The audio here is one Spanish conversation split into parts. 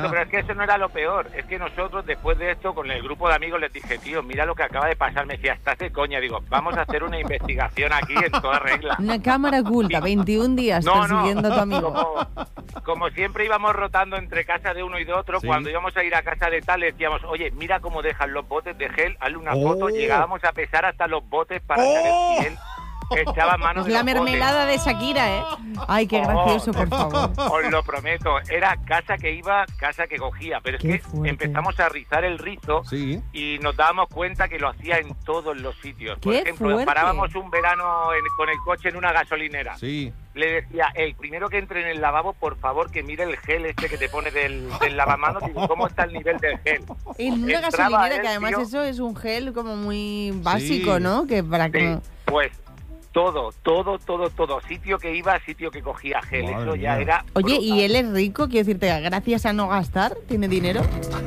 eso, pero es que eso no era lo peor. Es que nosotros, después de esto, con el grupo de amigos, les dije, tío, mira lo que acaba de pasar. Me decía, estás de coña. Digo, vamos a hacer una investigación aquí en toda regla. Una cámara oculta, 21 días persiguiendo a tu amigo. Como siempre íbamos rotando entre casa de uno y de otro, cuando íbamos a ir a casa de tal, le decíamos, oye, mira cómo dejan los botes de gel, hazle una foto. Llegábamos a pesar hasta los botes para saber si él echaba manos de la los mermelada botes. de Shakira, ¿eh? Ay, qué gracioso, por favor. Os lo prometo, era casa que iba, casa que cogía, pero es que fuerte. empezamos a rizar el rizo y nos dábamos cuenta que lo hacía en todos los sitios. Por ejemplo, fuerte. parábamos un verano con el coche en una gasolinera. Sí. Le decía, el primero que entre en el lavabo, por favor, que mire el gel este que te pone del lavamanos. Digo, ¿cómo está el nivel del gel? En una Entraba gasolinera, que además tío, eso es un gel como muy básico, ¿no? Que para que... Pues todo. Sitio que iba, sitio que cogía gel. Madre Eso ya mía. era Oye, brutal. ¿y él es rico? Quiero decirte, gracias a no gastar, ¿tiene dinero?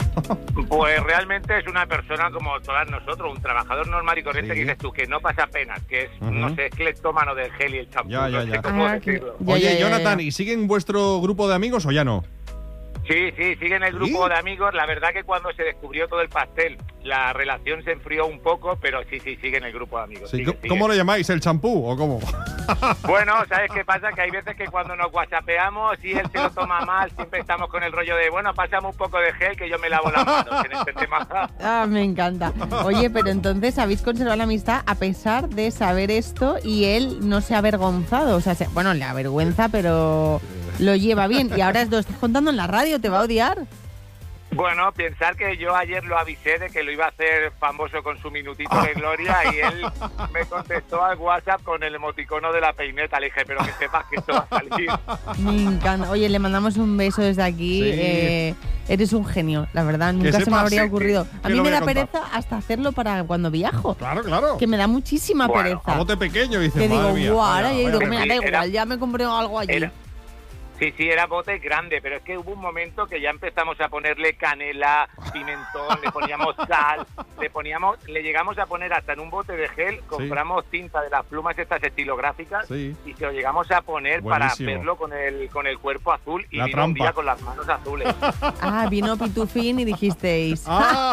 Pues realmente es una persona como todas nosotros, un trabajador normal y corriente que dices tú, que no pasa pena, que es, no sé, es cleptómano del gel y el champú. Ya. No sé cómo decirlo. Oye, Jonathan, ¿y siguen vuestro grupo de amigos o ya no? Sí, sigue en el grupo de amigos. La verdad que cuando se descubrió todo el pastel, la relación se enfrió un poco, pero sí, sigue en el grupo de amigos. Sí, Sigue. ¿Cómo lo llamáis? ¿El champú o cómo? Bueno, ¿sabes qué pasa? Que hay veces que cuando nos whatsappeamos y él se lo toma mal, siempre estamos con el rollo de, bueno, pásame un poco de gel que yo me lavo las manos en este tema. Ah, me encanta. Oye, pero entonces habéis conservado la amistad a pesar de saber esto y él no se ha avergonzado. O sea, bueno, le avergüenza, pero lo lleva bien. Y ahora lo estás contando en la radio, ¿te va a odiar? Bueno, pensar que yo ayer lo avisé de que lo iba a hacer famoso con su minutito de gloria y él me contestó al WhatsApp con el emoticono de la peineta. Le dije, pero que sepas que esto va a salir. Me encanta. Oye, le mandamos un beso desde aquí. Sí. Eres un genio, la verdad. Nunca se me sepas, habría sí, ocurrido. que A mí lo me voy a da contar. pereza hasta hacerlo para cuando viajo. Claro. Que me da muchísima Bueno, pereza. A bote pequeño, dices, Que digo, madre mía. guau, ahora vaya, ya digo, vaya. mira, da Era- igual, ya me compré algo allí. Sí, era bote grande, pero es que hubo un momento que ya empezamos a ponerle canela, pimentón, le poníamos sal, le llegamos a poner hasta en un bote de gel, compramos tinta de las plumas estas estilográficas y se lo llegamos a poner Buenísimo. para verlo con el cuerpo azul y La vino un trampa. día con las manos azules. Ah, vino Pitufín y dijisteis.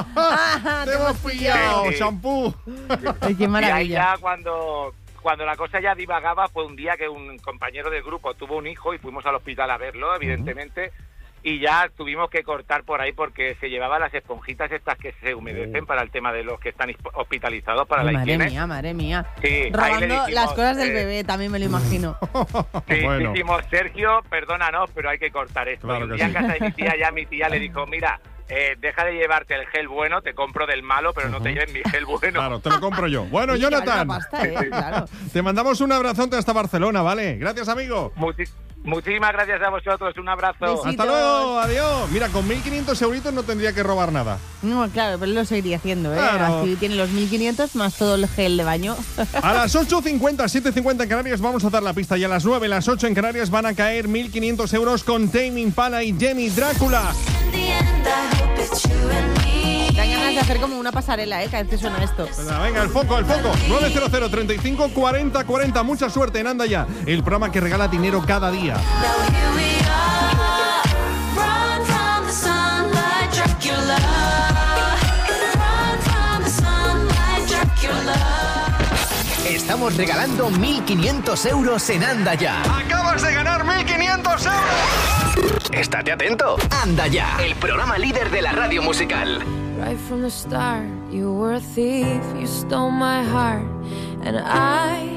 ¡Te hemos pillado! Sí. ¡Champú! Ay, qué Y ahí maravilla. ya cuando la cosa ya divagaba fue un día que un compañero del grupo tuvo un hijo y fuimos al hospital a verlo, evidentemente, y ya tuvimos que cortar por ahí porque se llevaba las esponjitas estas que se humedecen para el tema de los que están hospitalizados para la Madre higiene. madre mía. Sí, ahí le Robando dijimos, las cosas del bebé, también me lo imagino. Sí, Bueno. dijimos, Sergio, perdónanos, pero hay que cortar esto. Claro Y un que día sí. en casa de mi tía, ya mi tía le dijo, mira, deja de llevarte el gel bueno, te compro del malo, pero no te lleves mi gel bueno. Claro, te lo compro yo. Bueno, Oye, que vale Jonathan, una pasta, claro. te mandamos un abrazote hasta Barcelona, ¿vale? Gracias, amigo. Muchísimas gracias a vosotros, un abrazo. Besitos. Hasta luego, adiós. Mira, con 1.500 euritos no tendría que robar nada. No, claro, pero lo seguiría haciendo, ¿eh? Claro. Así tiene los 1.500 más todo el gel de baño. A las 8.50, 7.50 en Canarias vamos a dar la pista y a las 9, las 8 en Canarias van a caer 1.500 euros con Tame Impala y Jenny Drácula. Dan ganas de hacer como una pasarela, ¿eh? Cada vez que suena esto. Venga, el foco. 900 35 40 40. Mucha suerte en Anda Ya, el programa que regala dinero cada día. Estamos regalando 1.500 euros en Anda Ya. ¡Acabas de ganar 1.500 euros! Estate atento. Anda Ya, el programa líder de la radio musical. Right from the start, you were a thief, you stole my heart, and I